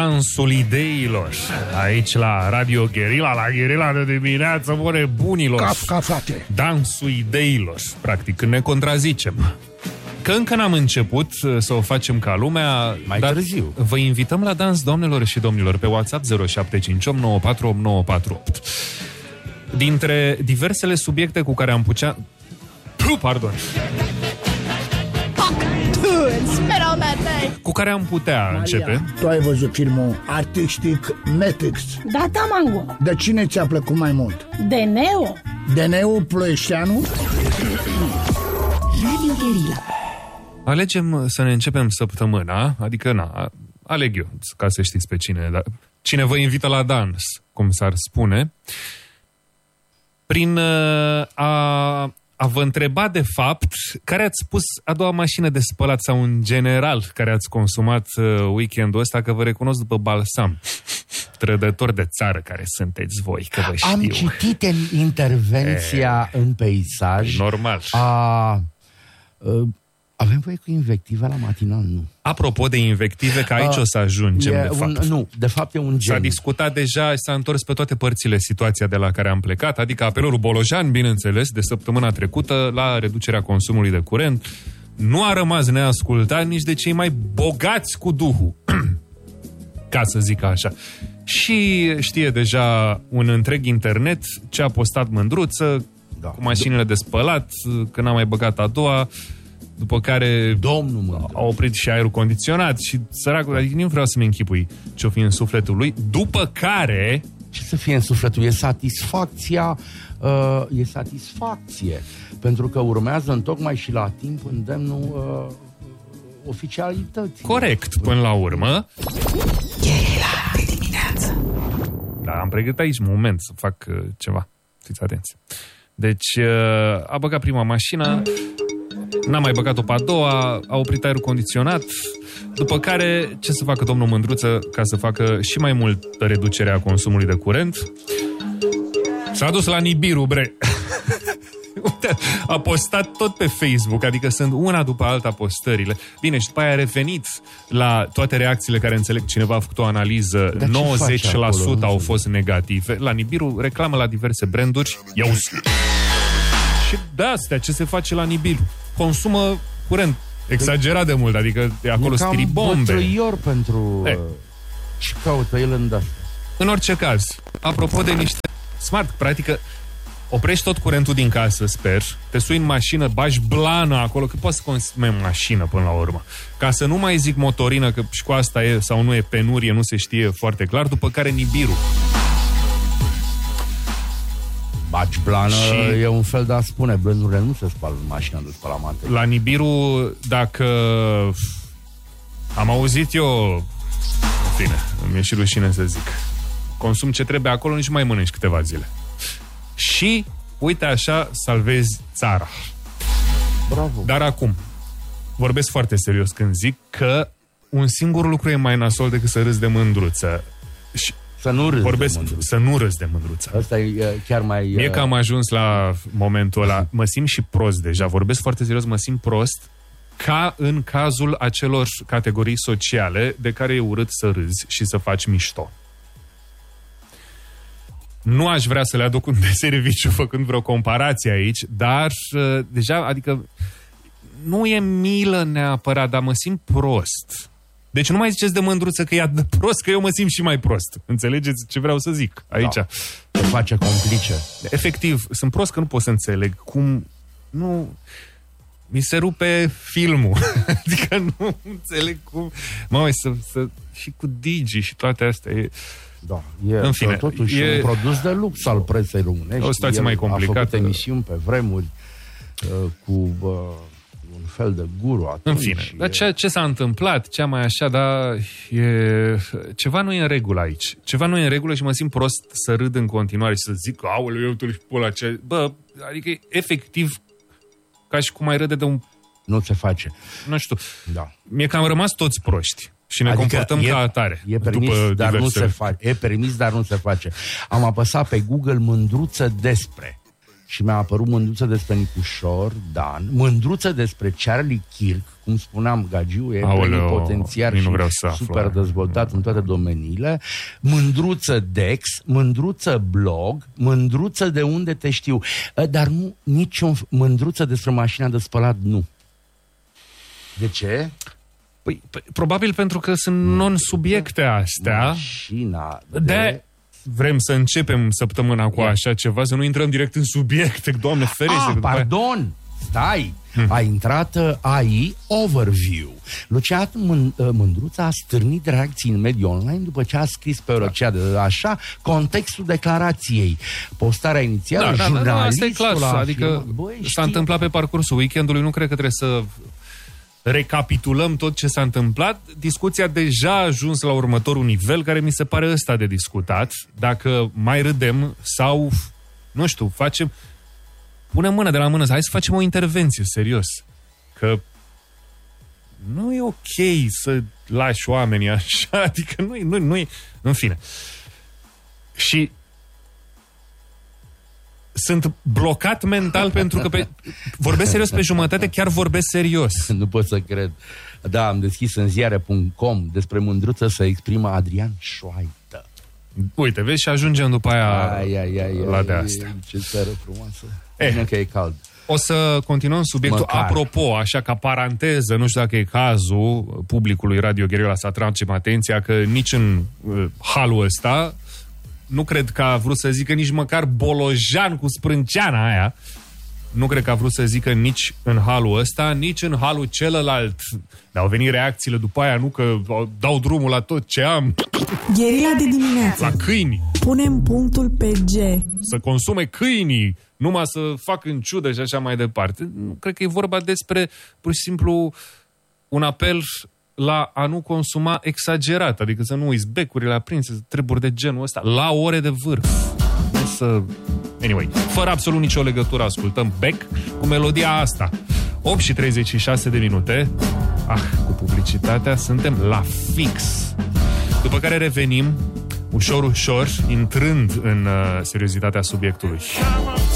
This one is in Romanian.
Dansul ideilor. Aici la Radio Guerilla, la Guerilla de dimineață, more bunilor. Ca frate. Dansul ideilor, practic, când ne contrazicem. Că încă n-am început să o facem ca lumea, mai târziu. Vă invităm la dans, doamnelor și domnilor, pe WhatsApp 0758 948948. Dintre diversele subiecte cu care am putea... Cu care am putea Maria, începe. tu ai văzut filmul Artistic Matrix? Da, Mango. De cine ți-a plăcut mai mult? De Neo? De Neo Ploieșteanu? Radio Guerilla. Alegem să ne începem săptămâna, adică aleg eu, ca să știți pe cine, dar cine vă invită la dans, cum s-ar spune, prin a vă întreba de fapt care ați pus a doua mașină de spălat sau în general care ați consumat weekendul ăsta, că vă recunosc după balsam. Trădători de țară care sunteți voi, că vă știu. Am citit în intervenția în peisaj. Normal. Avem voie cu invective la matinal? Nu. Apropo de invective, că aici o să ajungem, de fapt. Nu, de fapt e un gen. S-a discutat deja, s-a întors pe toate părțile situația de la care am plecat, adică apelul Bolojan, bineînțeles, de săptămâna trecută, la reducerea consumului de curent, nu a rămas neascultat nici de cei mai bogați cu duhul, ca să zic așa. Și știe deja un întreg internet ce a postat Mândruță, cu mașinile de spălat, că n-a mai băgat a doua, după care Domnul a oprit și aerul condiționat și săracul, adică nu vreau să-mi închipui ce-o fi în sufletul lui, după care... Ce să fie în sufletul? E satisfacția, e satisfacție, pentru că urmează întocmai și la timp îndemnul oficialității. Corect, până la urmă. Guerilla de dimineață. Da, am pregătit aici un moment să fac ceva. Fiți atenți. Deci, a băgat prima mașină, n-a mai băgat-o pe a doua, a oprit aerul condiționat, după care, ce să facă domnul Mândruță ca să facă și mai mult reducerea consumului de curent? S-a dus la Nibiru, bre. A postat tot pe Facebook, adică sunt una după alta postările. Bine, și după aia a revenit la toate reacțiile care înțeleg cineva a făcut o analiză. 90% au fost negative. La Nibiru reclamă la diverse branduri. Și de astea ce se face la Nibiru? Consumă curent exagerat de mult, adică acolo scrii bombe. Bătrâior pentru... Și caută el în asta. În orice caz, apropo de niște smart, practică, oprești tot curentul din casă, sper, te sui în mașină, bagi blană acolo, că poți să consumi mașină până la urmă. Ca să nu mai zic motorină, că și cu asta e sau nu e penurie, nu se știe foarte clar, după care Nibiru. Bagi blană și... e un fel de a spune, blendurile nu se spală în mașina de spălamante. La Nibiru, dacă am auzit eu, în fine, mi-e și rușine să zic, consum ce trebuie acolo, nici mai mănânci câteva zile. Și, uite așa, salvezi țara. Bravo. Dar acum, vorbesc foarte serios când zic că un singur lucru e mai nasol decât să râzi de Mândruță. Și să nu râzi vorbesc, de Mândruță. Să nu râzi de Mândruță. Asta e chiar mai... Mie că am ajuns la momentul ăla, mă simt și prost deja, vorbesc foarte serios, mă simt prost, ca în cazul acelor categorii sociale de care e urât să râzi și să faci mișto. Nu aș vrea să le aduc un de serviciu făcând vreo comparație aici, dar deja, adică nu e milă neapărat, dar mă simt prost. Deci nu mai ziceți de Mândruță că e atât de prost, că eu mă simt și mai prost. Înțelegeți ce vreau să zic aici? Da. Te face complice. Efectiv, sunt prost că nu pot să înțeleg cum... Nu... Mi se rupe filmul. Adică nu înțeleg cum... Măi, și cu Digi și toate astea e... Da, e în fine, totuși un produs de lux al presei românești. O situație mai complicată. A făcut emisiuni pe vremuri cu un fel de guru atunci. În fine, dar ce s-a întâmplat, cea mai așa, dar ceva nu e în regulă aici. Ceva nu e în regulă și mă simt prost să râd în continuare și să zic, aoleu, eu tu-l și pula ce... Bă, adică efectiv ca și cum ai râde de un... Nu se face. Nu știu. Da. Mie că am rămas toți proști. Și ne comportăm ca atare. E permis, dar nu se face. E permis, dar nu se face. Am apăsat pe Google Mândruță despre. și mi-a apărut Mândruță despre Nicușor Dan, Mândruță despre Charlie Kirk, cum spuneam, Gagiu e plenipotențiar și super dezvoltat în toate domeniile, Mândruță Dex, Mândruță Blog, Mândruță de unde te știu, dar nu nicio Mândruță despre mașina de spălat, nu. De ce? Păi, probabil pentru că sunt non-subiecte astea. Mașina de... Vrem să începem săptămâna cu așa ceva, să nu intrăm direct în subiecte, Doamne ferește. Pardon! Stai! A intrat AI Overview. Lucian Mândruță a stârnit reacții în mediul online după ce a scris pe Orocea de așa contextul declarației. Postarea inițială, jurnalistul... Asta e clar, adică s-a întâmplat pe parcursul weekendului, nu cred că trebuie să recapitulăm tot ce s-a întâmplat. Discuția deja a ajuns la următorul nivel, care mi se pare ăsta de discutat. Dacă mai râdem sau, nu știu, punem mână de la mână, hai să facem o intervenție, serios. Că nu e ok să lași oamenii așa, adică nu e, în fine. Și sunt blocat mental pentru că vorbesc serios pe jumătate, chiar vorbesc serios. Nu pot să cred. Da, am deschis în ziare.com despre Mândruță să exprimă Adrian Șoaită. Uite, vezi, și ajungem după aia la de asta. Ce seară frumoasă. Bine că e cald. O să continuăm subiectul. Măcar. Apropo, așa ca paranteză, nu știu dacă e cazul publicului Radio Guerilla să atragem atenția că nici în halul ăsta nu cred că a vrut să zică nici măcar Bolojan cu sprânceana aia. Nu cred că a vrut să zică nici în halul ăsta, nici în halul celălalt. Dar au venit reacțiile după aia, nu că dau drumul la tot ce am. Guerilla de dimineață. La câini. Punem punctul pe G. Să consume câinii, numai să fac în ciudă și așa mai departe. Nu cred că e vorba despre, pur și simplu, un apel la a nu consuma exagerat, adică să nu uiți becurile aprinse, treburi de genul ăsta, la ore de vârf. Anyway, fără absolut nicio legătură, ascultăm Beck cu melodia asta. 8:36 de minute. Cu publicitatea suntem la fix. După care revenim, ușor, intrând în seriozitatea subiectului.